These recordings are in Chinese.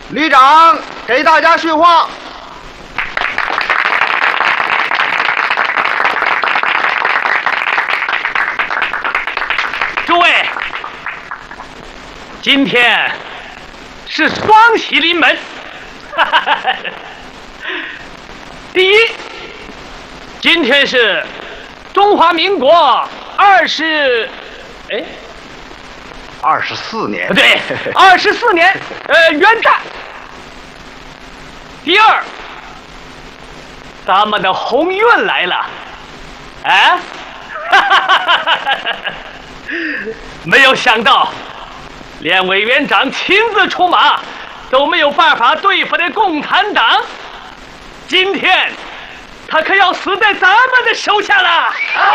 旅长给大家训话。 诸位，今天是双喜临门。第一，今天是中华民国24 年， 对，24年元旦。第二，咱们的鸿运来了，啊，没有想到，连委员长亲自出马都没有办法对付的共产党，今天他可要死在咱们的手下了。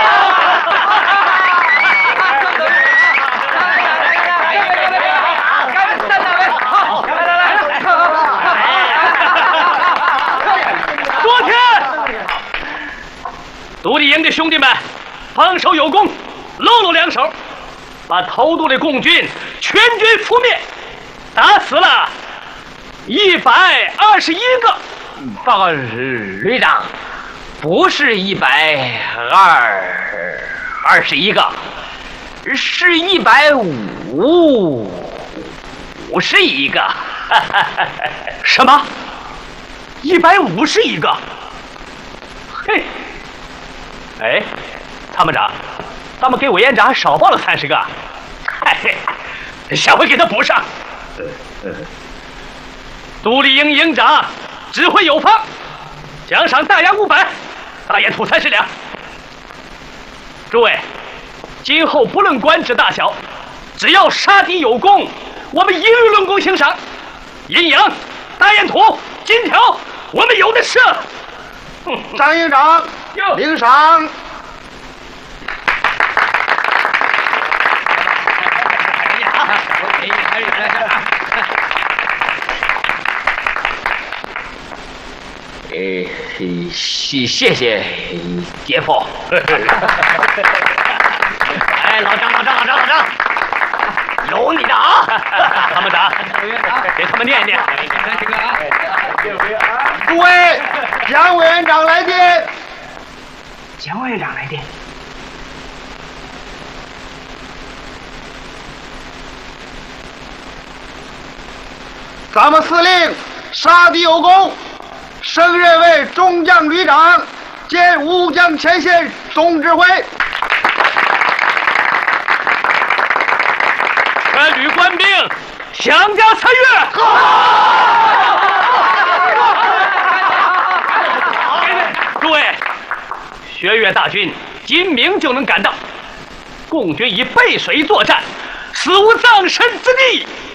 昨天，独立营的兄弟们防守有功，露两手，把偷渡的共军全军覆灭，打死了121个。 报告旅长，不是121个，是151个。 什么？151个？嘿，哎，参谋长，咱们给委员长少报了30个。嗨，下回给他补上。独立营营长指挥有方，奖赏大洋500，大雁土30两。诸位，今后不论官职大小，只要杀敌有功，我们一律论功行赏。阴阳、大雁土、金条，我们有的是。 张营长，领赏。 谢谢姐夫。哎，老张，有你的啊！ 参谋长，给他们念一念。 诸位，蒋委员长来电。 蒋委员长来电。 咱们司令杀敌有功，升任为中将旅长兼武将前线总指挥。 全旅官兵相加参阅。诸位，薛岳大军今明就能赶到，共军以背水作战，死无葬身之地。